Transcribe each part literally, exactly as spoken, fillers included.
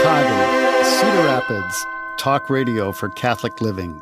Chicago, Cedar Rapids, talk radio for Catholic living.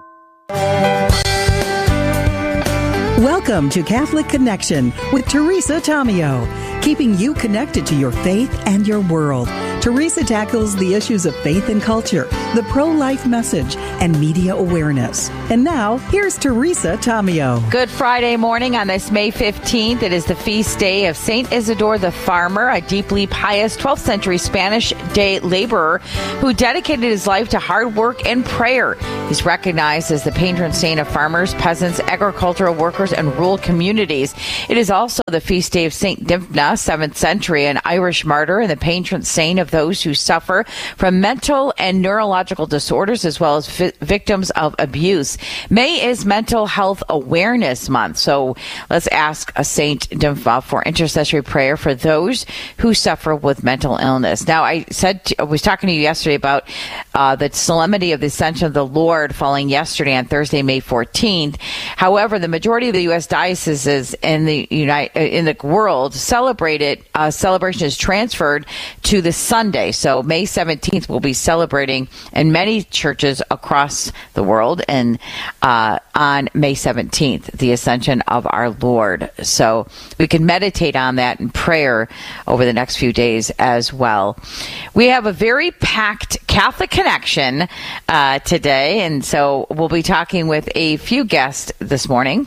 Welcome to Catholic Connection with Teresa Tomeo, keeping you connected to your faith and your world. Teresa tackles the issues of faith and culture, the pro-life message, and media awareness. And now, here's Teresa Tomeo. Good Friday morning on this May fifteenth. It is the feast day of Saint Isidore the Farmer, a deeply pious twelfth century Spanish day laborer who dedicated his life to hard work and prayer. He's recognized as the patron saint of farmers, peasants, agricultural workers, and rural communities. It is also the feast day of Saint Dymphna, seventh century, an Irish martyr and the patron saint of those who suffer from mental and neurological disorders as well as vi- victims of abuse. May is Mental Health Awareness Month, so let's ask a Saint Dymphna for intercessory prayer for those who suffer with mental illness. Now, I said to, I was talking to you yesterday about uh, the solemnity of the Ascension of the Lord falling yesterday on Thursday, May fourteenth. However, the majority of the U S dioceses in the United in the world celebrate it. Uh, celebration is transferred to the Sunday, so May seventeenth will be celebrating in many churches across the world, and uh, on May seventeenth, the Ascension of our Lord. So we can meditate on that in prayer over the next few days as well. We have a very packed Catholic Connection uh, today, and so we'll be talking with a few guests this morning.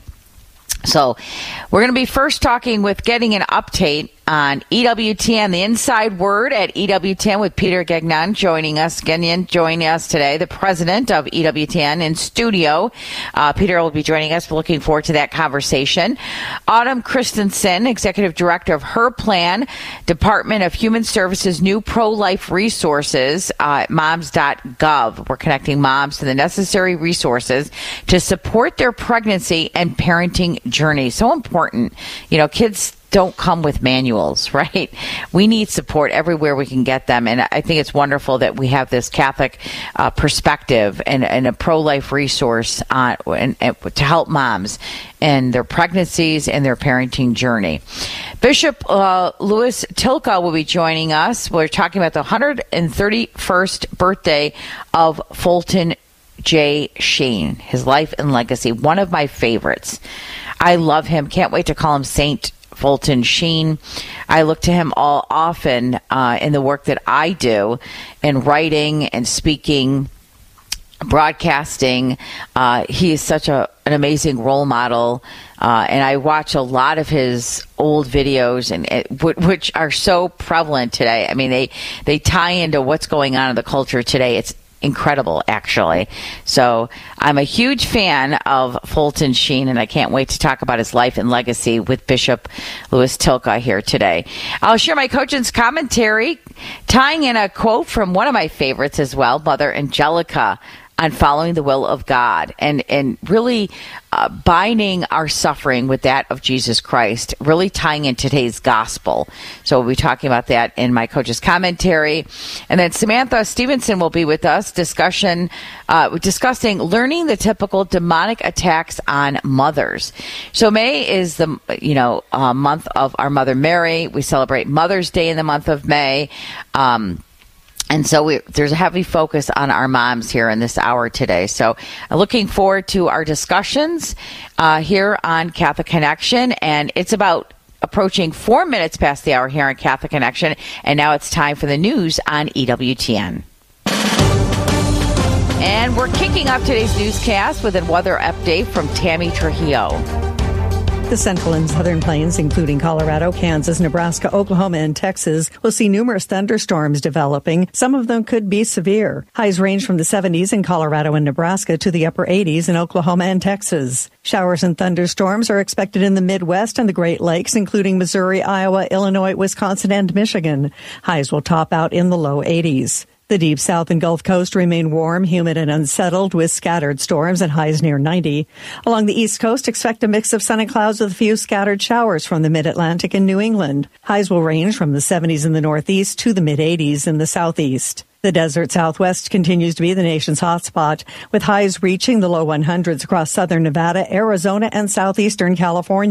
So we're going to be first talking with getting an update on E W T N, the inside word at E W T N with Peter Gagnon joining us. Gagnon joining us today, the president of E W T N in studio. Uh, Peter will be joining us. We're looking forward to that conversation. Autumn Christensen, executive director of Her Plan, Department of Human Services, new pro-life resources uh, at moms dot gov. We're connecting moms to the necessary resources to support their pregnancy and parenting journey. So important. You know, kids don't come with manuals, right? We need support everywhere we can get them. And I think it's wonderful that we have this Catholic uh, perspective and, and a pro-life resource on, and, and to help moms in their pregnancies and their parenting journey. Bishop uh, Louis Tilka will be joining us. We're talking about the one hundred thirty-first birthday of Fulton J. Sheen, his life and legacy, one of my favorites. I love him. Can't wait to call him Saint Fulton Sheen. I look to him all often uh, in the work that I do in writing and speaking, broadcasting. Uh, he is such a, an amazing role model. Uh, and I watch a lot of his old videos, and it, which are so prevalent today. I mean, they, they tie into what's going on in the culture today. It's incredible, actually. So I'm a huge fan of Fulton Sheen, and I can't wait to talk about his life and legacy with Bishop Louis Tilka here today. I'll share my coach's commentary, tying in a quote from one of my favorites as well, Mother Angelica, on following the will of God and, and really uh, binding our suffering with that of Jesus Christ, really tying in today's gospel. So we'll be talking about that in my coach's commentary. And then Samantha Stevenson will be with us discussion, uh, discussing learning the typical demonic attacks on mothers. So May is the, you know, uh, month of our Mother Mary. We celebrate Mother's Day in the month of May. Um, And so we, there's a heavy focus on our moms here in this hour today. So I'm looking forward to our discussions uh, here on Catholic Connection. And it's about approaching four minutes past the hour here on Catholic Connection. And now it's time for the news on E W T N. And we're kicking off today's newscast with a weather update from Tammy Trujillo. The Central and Southern Plains, including Colorado, Kansas, Nebraska, Oklahoma, and Texas, will see numerous thunderstorms developing. Some of them could be severe. Highs range from the seventies in Colorado and Nebraska to the upper eighties in Oklahoma and Texas. Showers and thunderstorms are expected in the Midwest and the Great Lakes, including Missouri, Iowa, Illinois, Wisconsin, and Michigan. Highs will top out in the low eighties. The Deep South and Gulf Coast remain warm, humid, and unsettled with scattered storms and highs near ninety. Along the East Coast, expect a mix of sun and clouds with a few scattered showers from the Mid-Atlantic and New England. Highs will range from the seventies in the Northeast to the mid-eighties in the Southeast. The desert Southwest continues to be the nation's hotspot, with highs reaching the low hundreds across southern Nevada, Arizona, and southeastern California.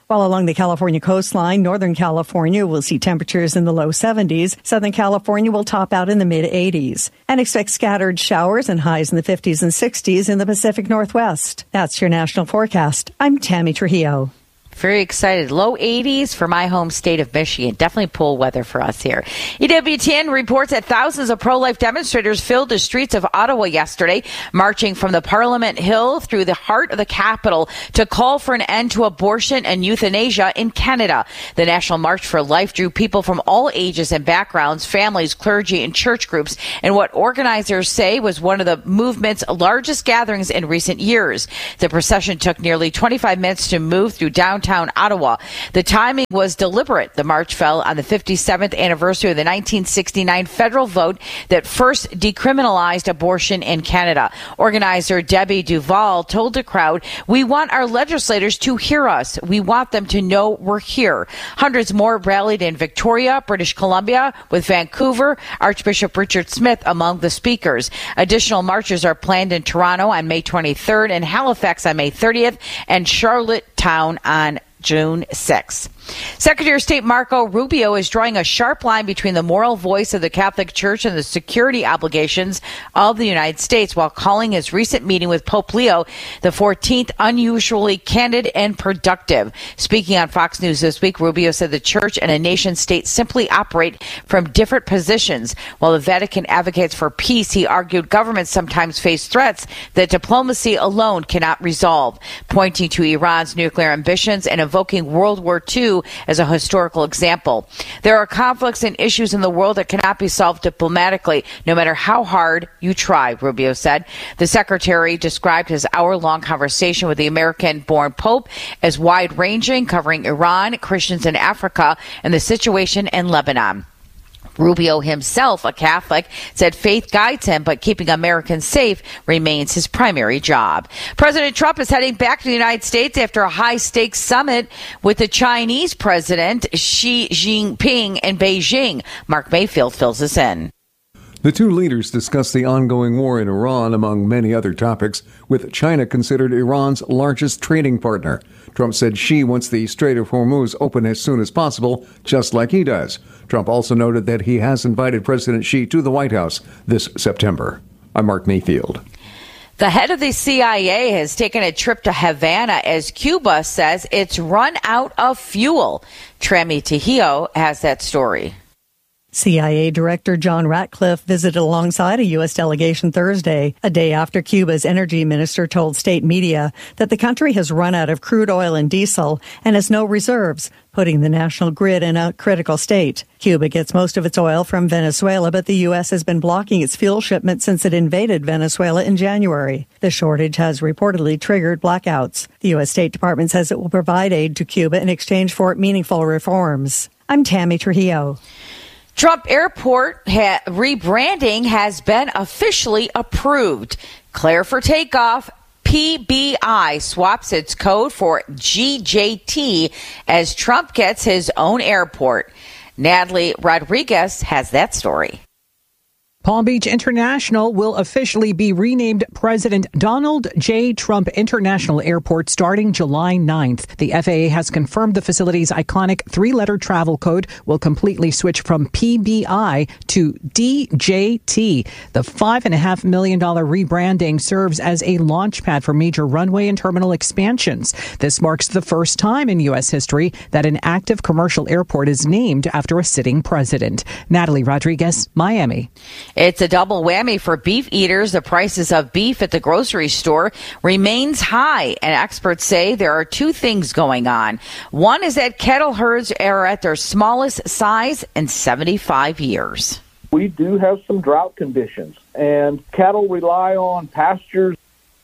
While along the California coastline, Northern California will see temperatures in the low seventies. Southern California will top out in the mid eighties. And expect scattered showers and highs in the fifties and sixties in the Pacific Northwest. That's your national forecast. I'm Tammy Trujillo. Very excited. Low eighties for my home state of Michigan. Definitely pool weather for us here. E W T N reports that thousands of pro-life demonstrators filled the streets of Ottawa yesterday, marching from the Parliament Hill through the heart of the capital to call for an end to abortion and euthanasia in Canada. The National March for Life drew people from all ages and backgrounds, families, clergy, and church groups, and what organizers say was one of the movement's largest gatherings in recent years. The procession took nearly twenty-five minutes to move through downtown Ottawa. The timing was deliberate. The march fell on the fifty-seventh anniversary of the nineteen sixty-nine federal vote that first decriminalized abortion in Canada. Organizer Debbie Duval told the crowd, "We want our legislators to hear us. We want them to know we're here." Hundreds more rallied in Victoria, British Columbia, with Vancouver, Archbishop Richard Smith among the speakers. Additional marches are planned in Toronto on May twenty-third, and Halifax on May thirtieth, and Charlottetown on June sixth. Secretary of State Marco Rubio is drawing a sharp line between the moral voice of the Catholic Church and the security obligations of the United States, while calling his recent meeting with Pope Leo the fourteenth unusually candid and productive. Speaking on Fox News this week, Rubio said the Church and a nation-state simply operate from different positions. While the Vatican advocates for peace, he argued governments sometimes face threats that diplomacy alone cannot resolve, pointing to Iran's nuclear ambitions and invoking World War Two as a historical example. There are conflicts and issues in the world that cannot be solved diplomatically, no matter how hard you try, Rubio said. The secretary described his hour-long conversation with the American-born Pope as wide-ranging, covering Iran, Christians in Africa, and the situation in Lebanon. Rubio himself, a Catholic, said faith guides him, but keeping Americans safe remains his primary job. President Trump is heading back to the United States after a high-stakes summit with the Chinese president Xi Jinping in Beijing. Mark Mayfield fills us in. The two leaders discussed the ongoing war in Iran, among many other topics, with China considered Iran's largest trading partner. Trump said Xi wants the Strait of Hormuz open as soon as possible, just like he does. Trump also noted that he has invited President Xi to the White House this September. I'm Mark Mayfield. The head of the C I A has taken a trip to Havana as Cuba says it's run out of fuel. Tammy Trujillo has that story. C I A Director John Ratcliffe visited alongside a U S delegation Thursday, a day after Cuba's energy minister told state media that the country has run out of crude oil and diesel and has no reserves, putting the national grid in a critical state. Cuba gets most of its oil from Venezuela, but the U S has been blocking its fuel shipments since it invaded Venezuela in January. The shortage has reportedly triggered blackouts. The U S State Department says it will provide aid to Cuba in exchange for meaningful reforms. I'm Tammy Trujillo. Trump Airport ha- rebranding has been officially approved. Clear for takeoff. P B I swaps its code for G J T as Trump gets his own airport. Natalie Rodriguez has that story. Palm Beach International will officially be renamed President Donald J. Trump International Airport starting July ninth. The F A A has confirmed the facility's iconic three-letter travel code will completely switch from P B I to D J T. The five point five million dollars rebranding serves as a launchpad for major runway and terminal expansions. This marks the first time in U S history that an active commercial airport is named after a sitting president. Natalie Rodriguez, Miami. It's a double whammy for beef eaters. The prices of beef at the grocery store remains high, and experts say there are two things going on. One is that cattle herds are at their smallest size in seventy-five years. We do have some drought conditions, and cattle rely on pastures.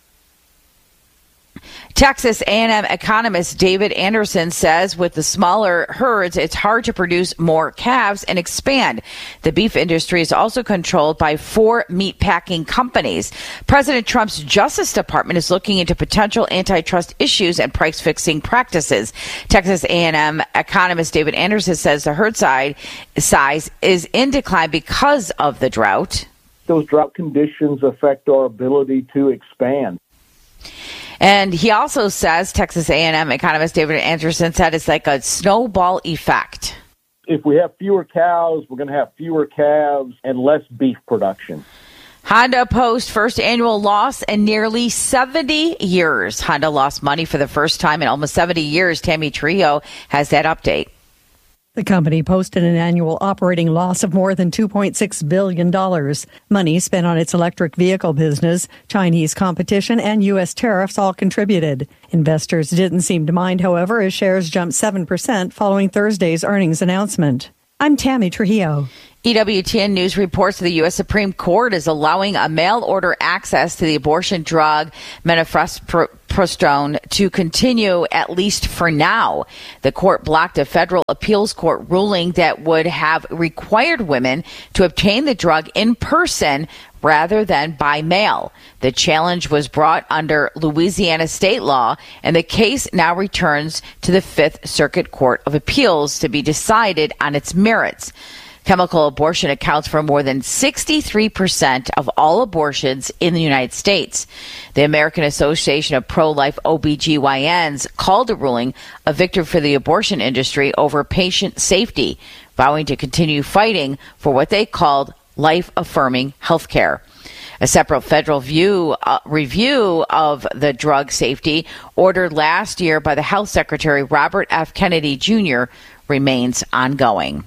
Texas A and M economist David Anderson says with the smaller herds, it's hard to produce more calves and expand. The beef industry is also controlled by four meat packing companies. President Trump's Justice Department is looking into potential antitrust issues and price-fixing practices. Texas A and M economist David Anderson says the herd size size is in decline because of the drought. Those drought conditions affect our ability to expand. And he also says, Texas A and M economist David Anderson said it's like a snowball effect. If we have fewer cows, we're going to have fewer calves and less beef production. Honda posts first annual loss in nearly seventy years. Honda lost money for the first time in almost seventy years. Tammy Trujillo has that update. The company posted an annual operating loss of more than two point six billion dollars. Money spent on its electric vehicle business, Chinese competition, and U S tariffs all contributed. Investors didn't seem to mind, however, as shares jumped seven percent following Thursday's earnings announcement. I'm Tammy Trujillo. E W T N News reports the U S Supreme Court is allowing a mail-order access to the abortion drug mifepristone to continue, at least for now. The court blocked a federal appeals court ruling that would have required women to obtain the drug in person rather than by mail. The challenge was brought under Louisiana state law, and the case now returns to the Fifth Circuit Court of Appeals to be decided on its merits. Chemical abortion accounts for more than sixty-three percent of all abortions in the United States. The American Association of Pro-Life O B G Y Ns called the ruling a victory for the abortion industry over patient safety, vowing to continue fighting for what they called life-affirming health care. A separate federal view, uh, review of the drug safety ordered last year by the Health Secretary Robert F. Kennedy Junior remains ongoing.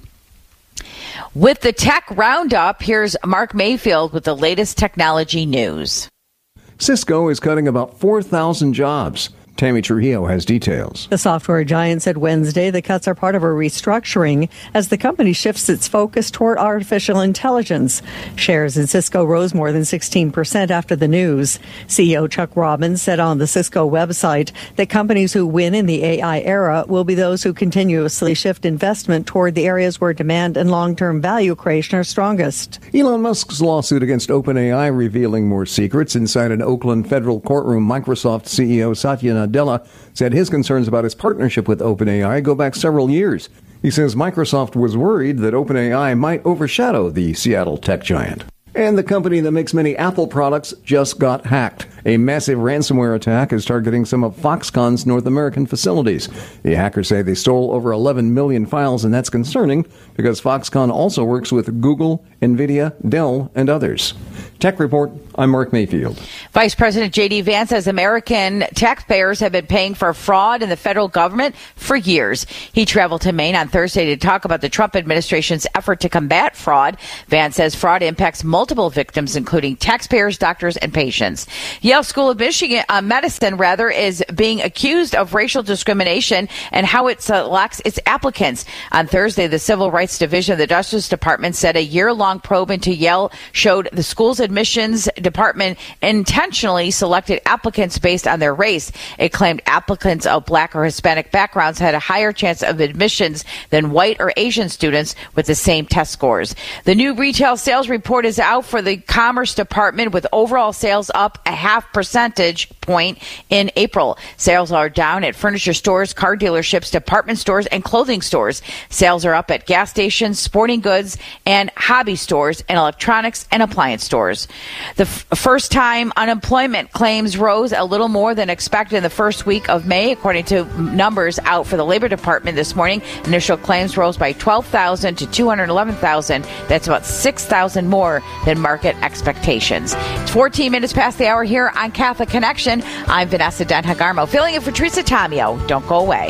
With the Tech Roundup, here's Mark Mayfield with the latest technology news. Cisco is cutting about four thousand jobs. Tammy Trujillo has details. The software giant said Wednesday the cuts are part of a restructuring as the company shifts its focus toward artificial intelligence. Shares in Cisco rose more than sixteen percent after the news. C E O Chuck Robbins said on the Cisco website that companies who win in the A I era will be those who continuously shift investment toward the areas where demand and long-term value creation are strongest. Elon Musk's lawsuit against OpenAI revealing more secrets. Inside an Oakland federal courtroom, Microsoft C E O Satya Nadella said his concerns about his partnership with OpenAI go back several years. He says Microsoft was worried that OpenAI might overshadow the Seattle tech giant. And the company that makes many Apple products just got hacked. A massive ransomware attack is targeting some of Foxconn's North American facilities. The hackers say they stole over eleven million files, and that's concerning because Foxconn also works with Google, NVIDIA, Dell, and others. Tech Report, I'm Mark Mayfield. Vice President J D. Vance says American taxpayers have been paying for fraud in the federal government for years. He traveled to Maine on Thursday to talk about the Trump administration's effort to combat fraud. Vance says fraud impacts multiple victims, including taxpayers, doctors, and patients. Yale School of Michigan uh, Medicine, rather, is being accused of racial discrimination and how it selects its applicants. On Thursday, the Civil Rights Division of the Justice Department said a year-long probe into Yale showed the school's admissions department intentionally selected applicants based on their race. It claimed applicants of black or Hispanic backgrounds had a higher chance of admissions than white or Asian students with the same test scores. The new retail sales report is out for the Commerce Department, with overall sales up a half percentage point in April. Sales are down at furniture stores, car dealerships, department stores, and clothing stores. Sales are up at gas stations, sporting goods, and hobby stores, and electronics and appliance stores. The f- first-time unemployment claims rose a little more than expected in the first week of May, according to numbers out for the Labor Department this morning. Initial claims rose by twelve thousand to two hundred eleven thousand. That's about six thousand more than market expectations. It's fourteen minutes past the hour here on Catholic Connection. I'm Vanessa Denhagarmo, filling in for Teresa Tomeo. Don't go away.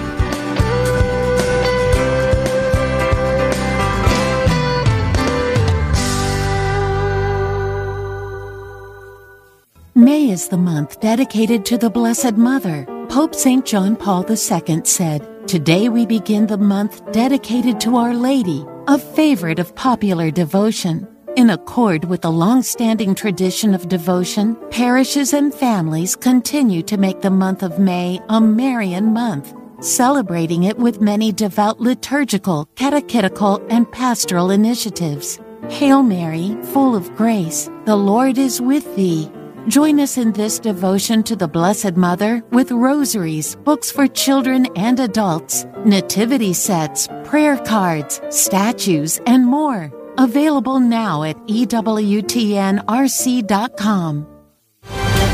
May is the month dedicated to the Blessed Mother. Pope Saint John Paul the Second said, "Today we begin the month dedicated to Our Lady, a favorite of popular devotion." In accord with the long-standing tradition of devotion, parishes and families continue to make the month of May a Marian month, celebrating it with many devout liturgical, catechetical, and pastoral initiatives. Hail Mary, full of grace, the Lord is with thee. Join us in this devotion to the Blessed Mother with rosaries, books for children and adults, nativity sets, prayer cards, statues, and more. Available now at E W T N R C dot com.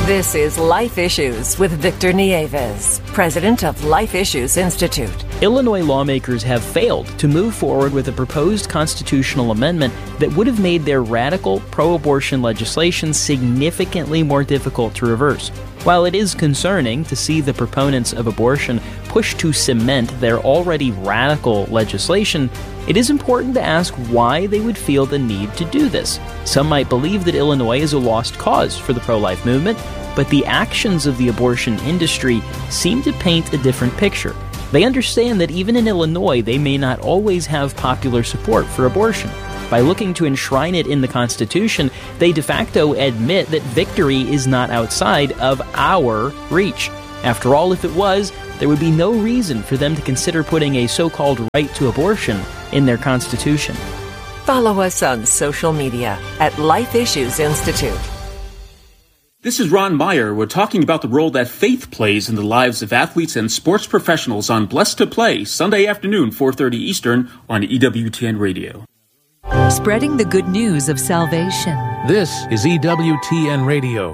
This is Life Issues with Victor Nieves, president of Life Issues Institute. Illinois lawmakers have failed to move forward with a proposed constitutional amendment that would have made their radical pro-abortion legislation significantly more difficult to reverse. While it is concerning to see the proponents of abortion push to cement their already radical legislation, it is important to ask why they would feel the need to do this. Some might believe that Illinois is a lost cause for the pro-life movement, but the actions of the abortion industry seem to paint a different picture. They understand that even in Illinois, they may not always have popular support for abortion. By looking to enshrine it in the Constitution, they de facto admit that victory is not outside of our reach. After all, if it was, there would be no reason for them to consider putting a so-called right to abortion in their Constitution. Follow us on social media at Life Issues Institute. This is Ron Meyer. We're talking about the role that faith plays in the lives of athletes and sports professionals on Blessed to Play, Sunday afternoon, four thirty Eastern on E W T N Radio. Spreading the good news of salvation. This is E W T N Radio.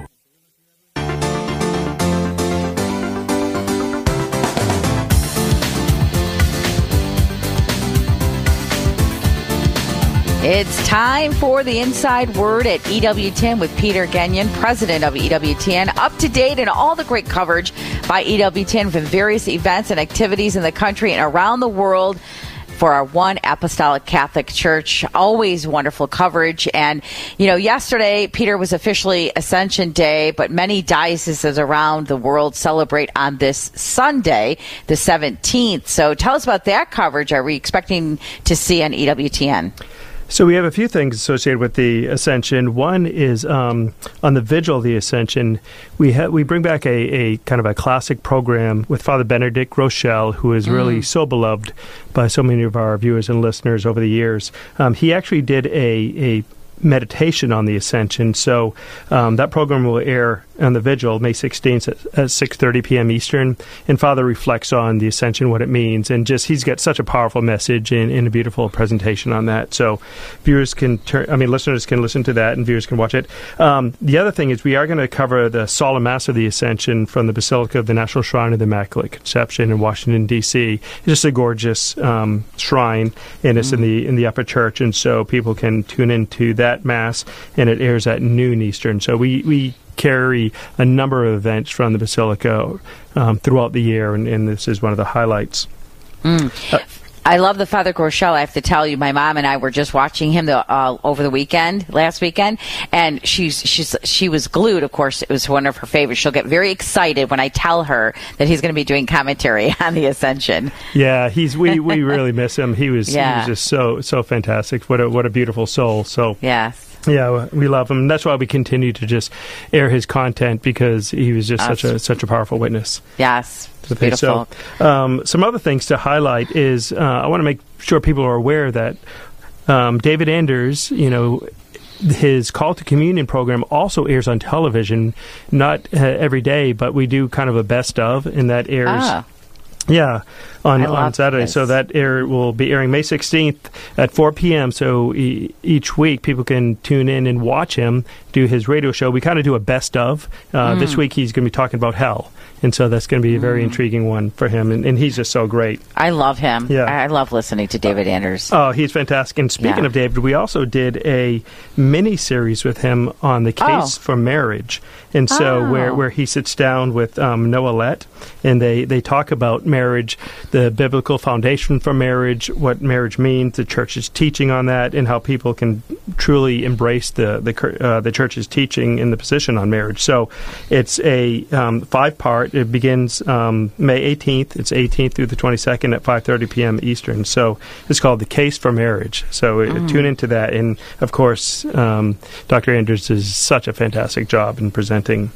It's time for the Inside Word at E W T N with Peter Gagnon, president of E W T N. Up to date and all the great coverage by E W T N from various events and activities in the country and around the world for our One Apostolic Catholic Church. Always wonderful coverage. And, you know, yesterday, Peter, was officially Ascension Day, but many dioceses around the world celebrate on this Sunday, the seventeenth. So tell us about that coverage. Are we expecting to see on E W T N? So we have a few things associated with the Ascension. One is um, on the Vigil of the Ascension, we ha- we bring back a, a kind of a classic program with Father Benedict Rochelle, who is really mm. so beloved by so many of our viewers and listeners over the years. Um, he actually did a, a meditation on the Ascension. So um, that program will air on the Vigil, May sixteenth at, at six thirty p.m. Eastern. And Father reflects on the Ascension, what it means. And just, he's got such a powerful message and, and a beautiful presentation on that. So viewers can turn, I mean, listeners can listen to that and viewers can watch it. Um, the other thing is we are going to cover the Solemn Mass of the Ascension from the Basilica of the National Shrine of the Immaculate Conception in Washington, D C It's just a gorgeous um, shrine, and it's mm. in the in the upper church. And so people can tune into that Mass, and it airs at noon Eastern. So we, we carry a number of events from the Basilica um, throughout the year, and, and this is one of the highlights. Mm. Uh, I love the Father Rochelle. I have to tell you, my mom and I were just watching him the, uh, over the weekend, last weekend, and she's she's she was glued. Of course, it was one of her favorites. She'll get very excited when I tell her that he's going to be doing commentary on the Ascension. Yeah, he's we, we really miss him. He was yeah. he was just so so fantastic. What a what a beautiful soul. So yes. Yeah, we love him. That's why we continue to just air his content, because he was just yes. such a such a powerful witness. Yes, beautiful. So, um, some other things to highlight is uh, I want to make sure people are aware that um, David Anders, you know, his Call to Communion program also airs on television, not uh, every day, but we do kind of a best of, and that airs. Ah. Yeah, on, on Saturday. This. So that air will be airing May sixteenth at four p.m. So e- each week people can tune in and watch him do his radio show. We kind of do a best of. Uh, mm. This week he's going to be talking about hell. And so that's going to be a very mm. intriguing one for him. And, and he's just so great. I love him. Yeah. I love listening to David Anders. Oh, he's fantastic. And speaking yeah. of David, we also did a mini-series with him on the case oh. for marriage. And so oh. where, where he sits down with um, Noah Lett, and they, they talk about marriage, the biblical foundation for marriage, what marriage means, the church's teaching on that, and how people can truly embrace the the, uh, the church's teaching in the position on marriage. So it's a um, five-part. It begins um, May eighteenth. It's eighteenth through the twenty-second at five thirty p.m. Eastern. So it's called The Case for Marriage. So mm. uh, tune into that. And, of course, um, Doctor Anders does such a fantastic job in presenting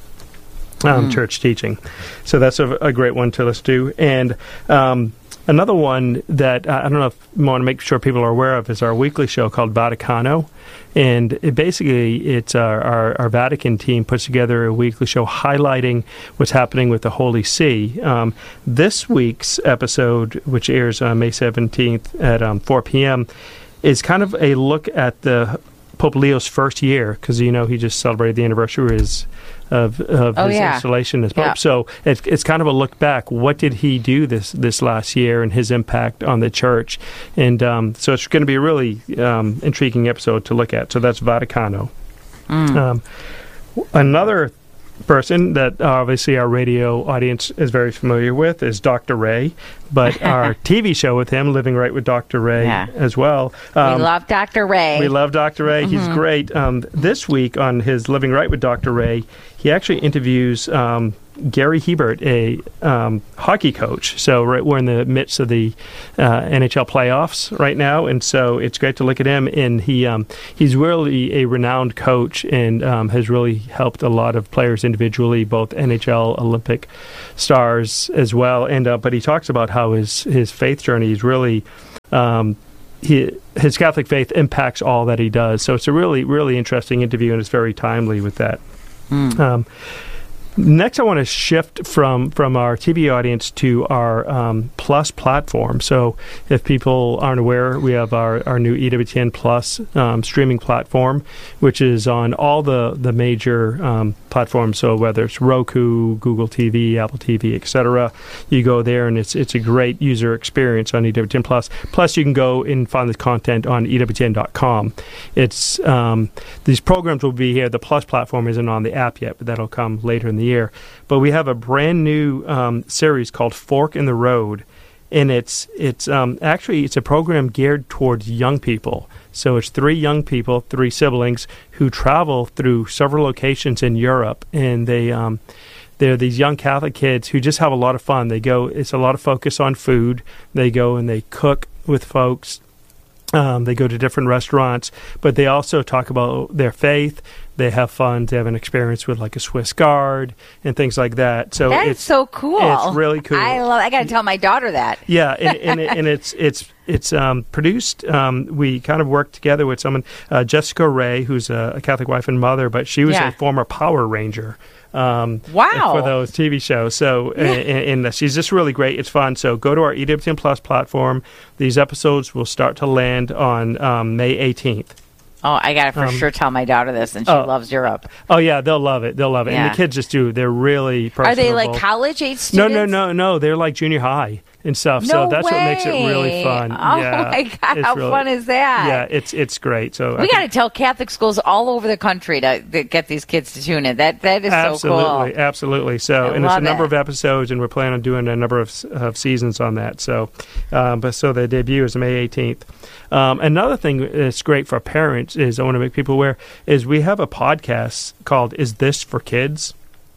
um, mm. church teaching. So that's a, a great one to listen to. And um, another one that uh, I don't know if I want to make sure people are aware of is our weekly show called Vaticano. And it basically, it's our, our, our Vatican team puts together a weekly show highlighting what's happening with the Holy See. Um, this week's episode, which airs on May seventeenth at um, four p.m., is kind of a look at the Pope Leo's first year, because you know he just celebrated the anniversary of his, of, of oh, his yeah. installation as Pope. Yeah. So it's, it's kind of a look back. What did he do this this last year and his impact on the church? And um, so it's going to be a really um, intriguing episode to look at. So that's Vaticano. Mm. Um, another person that obviously our radio audience is very familiar with is Doctor Ray, but our T V show with him, Living Right with Doctor Ray, yeah. as well. Um, we love Doctor Ray. We love Doctor Ray. Mm-hmm. He's great. Um, this week on his Living Right with Doctor Ray, he actually interviews um, Gary Hebert, a um, hockey coach. So right, we're in the midst of the uh, N H L playoffs right now, and so it's great to look at him. And he um, he's really a renowned coach and um, has really helped a lot of players individually, both N H L, Olympic stars as well. And uh, but he talks about how his his faith journey is really. Um, He, his Catholic faith impacts all that he does. So it's a really, really interesting interview, and it's very timely with that. Mm. Um, next, I want to shift from, from our T V audience to our um, Plus platform. So if people aren't aware, we have our, our new E W T N Plus um, streaming platform, which is on all the, the major um, platforms. So whether it's Roku, Google T V, Apple T V, et cetera, you go there, and it's it's a great user experience on E W T N Plus. Plus, you can go and find the content on E W T N dot com. It's um, these programs will be here. The Plus platform isn't on the app yet, but that'll come later in the year. But we have a brand new um, series called Fork in the Road, and it's it's um, actually it's a program geared towards young people. So it's three young people, three siblings, who travel through several locations in Europe, and they um, they're these young Catholic kids who just have a lot of fun. They go, it's a lot of focus on food. They go and they cook with folks. Um, they go to different restaurants, but they also talk about their faith. They have fun. They have an experience with like a Swiss Guard and things like that. So that's it's so cool. It's really cool. I love. I got to tell my daughter that. Yeah, and, and, it, and it's it's it's um, produced. Um, we kind of worked together with someone, uh, Jessica Ray, who's a, a Catholic wife and mother, but she was yeah. a former Power Ranger. Um, wow. For those T V shows. So, yeah. and, and she's just really great. It's fun. So go to our E W T N Plus platform. These episodes will start to land on um, May eighteenth. Oh, I got to for um, sure tell my daughter this, and she oh, loves Europe. Oh, yeah, they'll love it. They'll love it. Yeah. And the kids just do. They're really personable. Are they like college-age students? No, no, no, no. They're like junior high and stuff. No so that's way. what makes it really fun. Oh, yeah, my God. How really, fun is that? Yeah, it's it's great. So we got to tell Catholic schools all over the country to, to get these kids to tune in. That That is absolutely, so cool. Absolutely, absolutely. So, I and it's a it. number of episodes, and we're planning on doing a number of, of seasons on that. So, um, but so the debut is May eighteenth. Um, another thing that's great for parents is, I want to make people aware, is we have a podcast called Is This for Kids?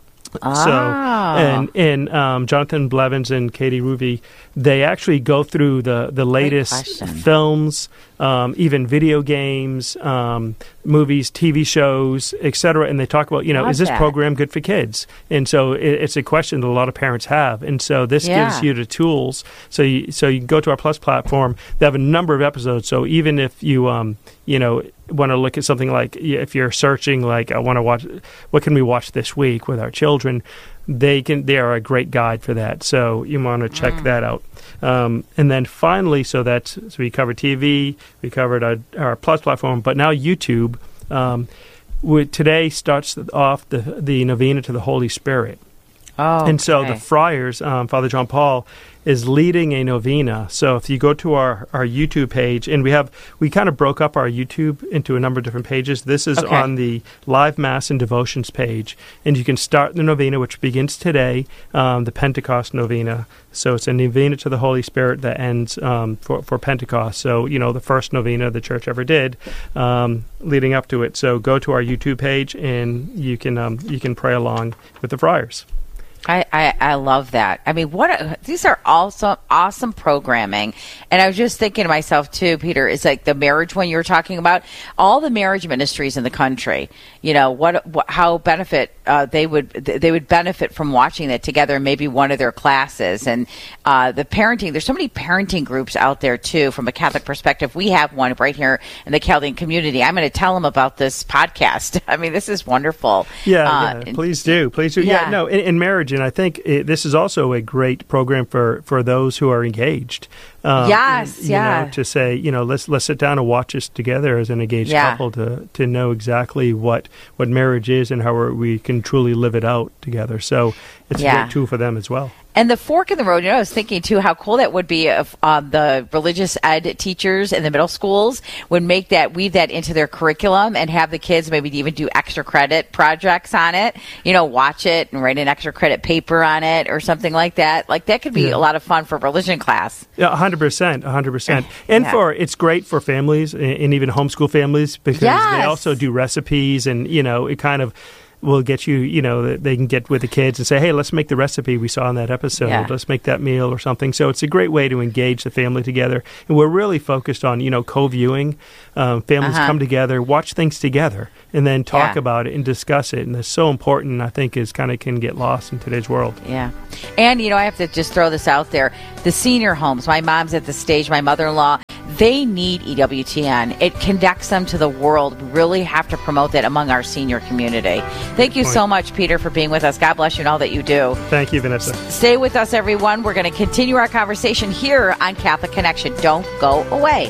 Ah. So, and and um, Jonathan Blevins and Katie Ruby, they actually go through the, the latest films, um, even video games, um, movies, T V shows, et cetera. And they talk about, you know, Love is this that. program good for kids? And so it, it's a question that a lot of parents have. And so this yeah. gives you the tools. So you, so you can go to our Plus platform. They have a number of episodes. So even if you, um, you know, want to look at something like, if you're searching, like, I want to watch, what can we watch this week with our children? They can. They are a great guide for that. So you want to check mm. that out. Um, and then finally, so that's so we covered T V, we covered our, our Plus platform, but now YouTube. Um, we, today starts off the the novena to the Holy Spirit. Oh, and so okay. the friars, um, Father John Paul, is leading a novena. So if you go to our, our YouTube page, and we have we kind of broke up our YouTube into a number of different pages. This is okay. on the Live Mass and Devotions page, and you can start the novena, which begins today, um, the Pentecost novena. So it's a novena to the Holy Spirit that ends um, for, for Pentecost. So, you know, the first novena the church ever did, um, leading up to it. So go to our YouTube page, and you can um, you can pray along with the friars. I, I, I love that. I mean, what a, these are awesome, awesome programming. And I was just thinking to myself, too, Peter, it's like the marriage one you were talking about. All the marriage ministries in the country, you know, what, what how benefit uh, they would they would benefit from watching that together in maybe one of their classes. And uh, the parenting, there's so many parenting groups out there, too, from a Catholic perspective. We have one right here in the Chaldean community. I'm going to tell them about this podcast. I mean, this is wonderful. Yeah, uh, yeah please do. Please do. Yeah, yeah no, in, in marriage, And I think it, this is also a great program for, for those who are engaged. Um, yes, you yeah. know, to say, you know, let's let's sit down and watch this together as an engaged yeah. couple to, to know exactly what, what marriage is and how we can truly live it out together. So it's yeah. a great tool for them as well. And the fork in the road, you know, I was thinking, too, how cool that would be if um, the religious ed teachers in the middle schools would make that, weave that into their curriculum and have the kids maybe even do extra credit projects on it, you know, watch it and write an extra credit paper on it or something like that. Like, that could be yeah. a lot of fun for religion class. Yeah, one hundred percent, one hundred percent. And yeah. for, it's great for families and, and even homeschool families because yes. they also do recipes and, you know, it kind of will get you, you know, they can get with the kids and say, hey, let's make the recipe we saw in that episode. Yeah. Let's make that meal or something. So it's a great way to engage the family together. And we're really focused on, you know, co-viewing. Um, families uh-huh. come together, watch things together, and then talk yeah. about it and discuss it. And it's so important, I think, is kind of can get lost in today's world. Yeah. And, you know, I have to just throw this out there. The senior homes, my mom's at the stage, my mother-in-law, they need E W T N. It connects them to the world. We really have to promote that among our senior community. Thank you so much, Peter, for being with us. God bless you and all that you do. Thank you, Vanessa. Stay with us, everyone. We're going to continue our conversation here on Catholic Connection. Don't go away.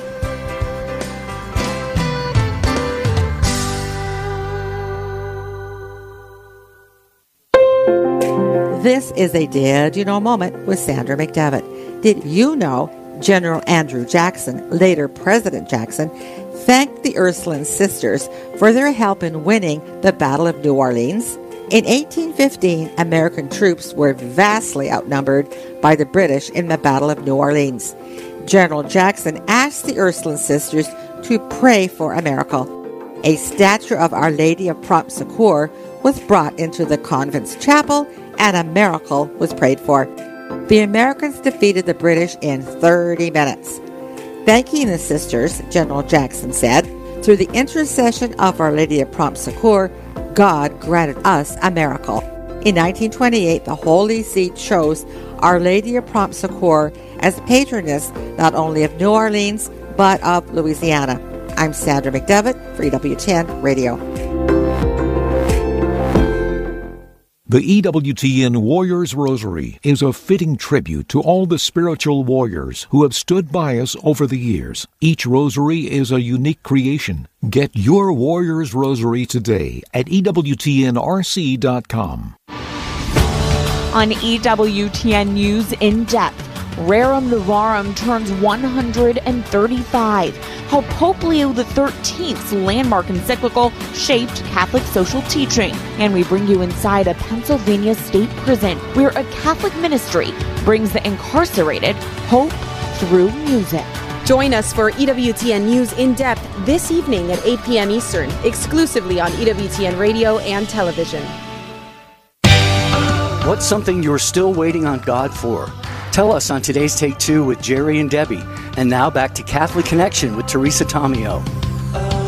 This is a Did You Know moment with Sandra McDevitt. Did you know General Andrew Jackson, later President Jackson, thanked the Ursuline sisters for their help in winning the Battle of New Orleans? In eighteen fifteen, American troops were vastly outnumbered by the British in the Battle of New Orleans. General Jackson asked the Ursuline sisters to pray for a miracle. A statue of Our Lady of Prompt Succor was brought into the convent's chapel, and a miracle was prayed for. The Americans defeated the British in thirty minutes. Thanking the sisters, General Jackson said, through the intercession of Our Lady of Prompt Succor, God granted us a miracle. In nineteen twenty-eight, the Holy See chose Our Lady of Prompt Succor as patroness not only of New Orleans, but of Louisiana. I'm Sandra McDevitt for E W T N Radio. The E W T N Warriors Rosary is a fitting tribute to all the spiritual warriors who have stood by us over the years. Each rosary is a unique creation. Get your Warriors Rosary today at E W T N R C dot com. On E W T N News In Depth, Rerum Novarum turns one hundred thirty-five. How Pope Leo the thirteenth's landmark encyclical shaped Catholic social teaching. And we bring you inside a Pennsylvania state prison where a Catholic ministry brings the incarcerated hope through music. Join us for E W T N News In Depth this evening at eight p.m. Eastern, exclusively on E W T N Radio and television. What's something you're still waiting on God for? Tell us on today's Take Two with Jerry and Debbie. And now back to Catholic Connection with Teresa Tomeo.